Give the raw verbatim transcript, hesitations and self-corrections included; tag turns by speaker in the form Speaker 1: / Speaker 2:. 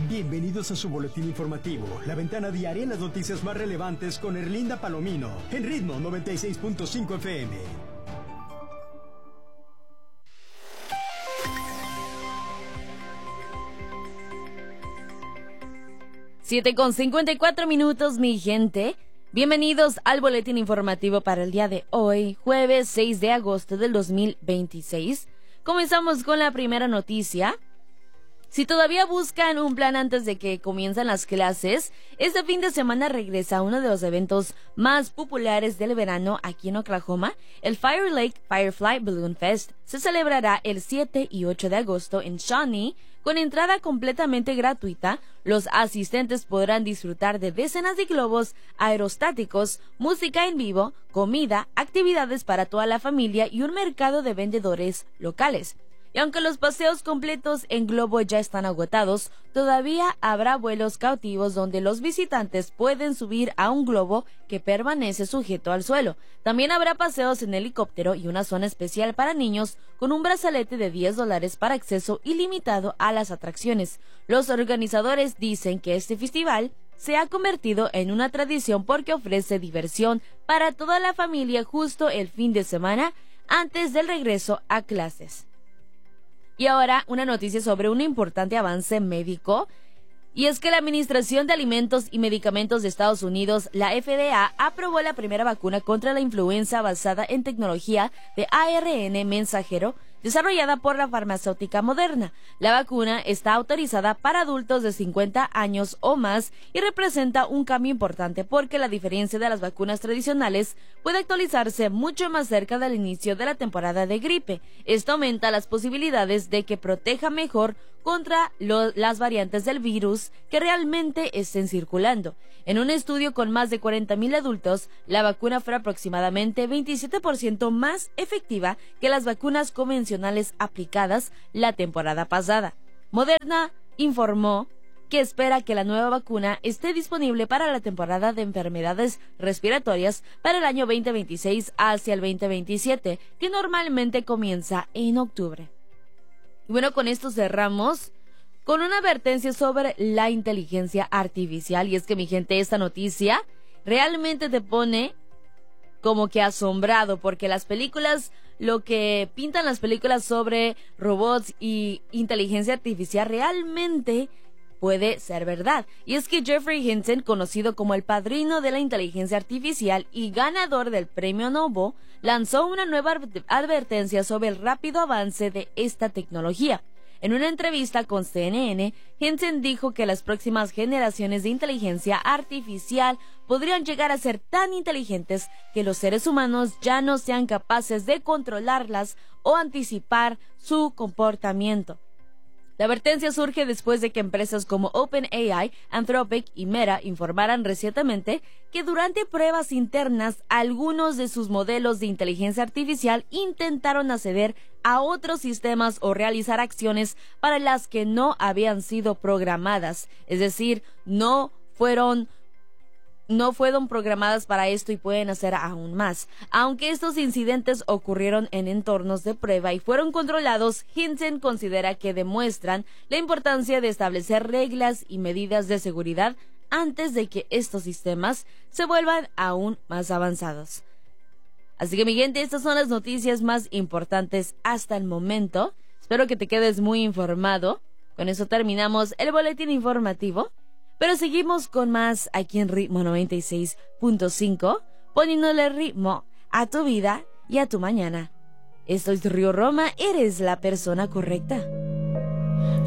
Speaker 1: Bienvenidos a su boletín informativo, la ventana diaria en las noticias más relevantes con Erlinda Palomino, en Ritmo noventa y seis punto cinco F M.
Speaker 2: siete con cincuenta y cuatro minutos, mi gente. Bienvenidos al boletín informativo para el día de hoy, jueves seis de agosto del dos mil veintiséis. Comenzamos con la primera noticia. Si todavía buscan un plan antes de que comiencen las clases, este fin de semana regresa uno de los eventos más populares del verano aquí en Oklahoma. El Fire Lake Firefly Balloon Fest se celebrará el siete y ocho de agosto en Shawnee. Con entrada completamente gratuita, los asistentes podrán disfrutar de decenas de globos aerostáticos, música en vivo, comida, actividades para toda la familia y un mercado de vendedores locales. Y aunque los paseos completos en globo ya están agotados, todavía habrá vuelos cautivos donde los visitantes pueden subir a un globo que permanece sujeto al suelo. También habrá paseos en helicóptero y una zona especial para niños con un brazalete de diez dólares para acceso ilimitado a las atracciones. Los organizadores dicen que este festival se ha convertido en una tradición porque ofrece diversión para toda la familia justo el fin de semana antes del regreso a clases. Y ahora una noticia sobre un importante avance médico, y es que la Administración de Alimentos y Medicamentos de Estados Unidos, la F D A, aprobó la primera vacuna contra la influenza basada en tecnología de A R N mensajero desarrollada por la farmacéutica Moderna. La vacuna está autorizada para adultos de cincuenta años o más y representa un cambio importante porque la diferencia de las vacunas tradicionales puede actualizarse mucho más cerca del inicio de la temporada de gripe. Esto aumenta las posibilidades de que proteja mejor contra lo, las variantes del virus que realmente estén circulando. En un estudio con más de cuarenta mil adultos, la vacuna fue aproximadamente veintisiete por ciento más efectiva que las vacunas convencionales aplicadas la temporada pasada. Moderna informó que espera que la nueva vacuna esté disponible para la temporada de enfermedades respiratorias para el año veinte veintiséis hacia el veinte veintisiete, que normalmente comienza en octubre. Y bueno, con esto cerramos con una advertencia sobre la inteligencia artificial. Y es que, mi gente, esta noticia realmente te pone como que asombrado, porque las películas, lo que pintan las películas sobre robots y inteligencia artificial realmente puede ser verdad. Y es que Jeffrey Hinton, conocido como el padrino de la inteligencia artificial y ganador del premio Nobel, lanzó una nueva advertencia sobre el rápido avance de esta tecnología. En una entrevista con C N N, Hinton dijo que las próximas generaciones de inteligencia artificial podrían llegar a ser tan inteligentes que los seres humanos ya no sean capaces de controlarlas o anticipar su comportamiento. La advertencia surge después de que empresas como OpenAI, Anthropic y Meta informaran recientemente que durante pruebas internas algunos de sus modelos de inteligencia artificial intentaron acceder a otros sistemas o realizar acciones para las que no habían sido programadas, es decir, no fueron no fueron programadas para esto y pueden hacer aún más. Aunque estos incidentes ocurrieron en entornos de prueba y fueron controlados, Hinton considera que demuestran la importancia de establecer reglas y medidas de seguridad antes de que estos sistemas se vuelvan aún más avanzados. Así que, mi gente, estas son las noticias más importantes hasta el momento. Espero que te quedes muy informado. Con eso terminamos el boletín informativo. Pero seguimos con más aquí en Ritmo noventa y seis punto cinco, poniéndole ritmo a tu vida y a tu mañana. Esto es Río Roma, eres la persona correcta.